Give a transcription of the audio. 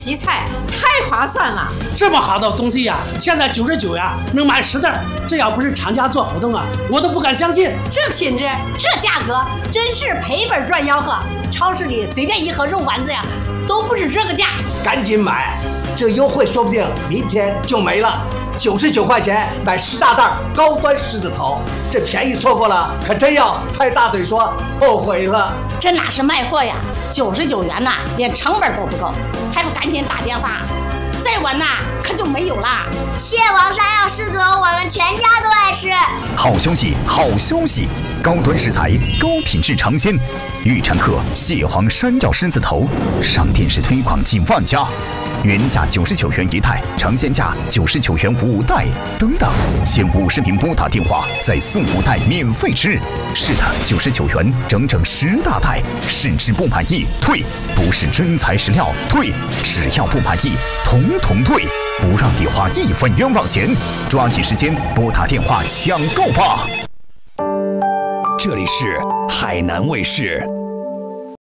洗菜太划算了。 这么好的东西呀，现在99呀，能买10袋。这要不是厂家做活动啊，我都不敢相信。 这品质，这价格，真是赔本赚吆喝。超市里随便一盒肉丸子呀，都不止这个价。 赶紧买，这优惠说不定明天就没了。99块钱买10大袋高端狮子头，这便宜错过了，可真要拍大腿说后悔了。 这哪是卖货呀？99元呐，连成本都不够，还不赶紧打电话？再晚呐，可就没有啦。 蟹黄山药狮子头，我们全家都爱吃。 好消息，好消息！高端食材，高品质尝鲜。预产客蟹黄山药狮子头，上电视推广近万家。原价99元一袋，尝鲜价99元5袋，等等，前50名拨打电话再送5袋免费吃。是的，99元整整10大袋，试吃不满意退，不是真材实料退，只要不满意统统退，不让你花1分冤枉钱。抓紧时间拨打电话抢购吧！这里是海南卫视。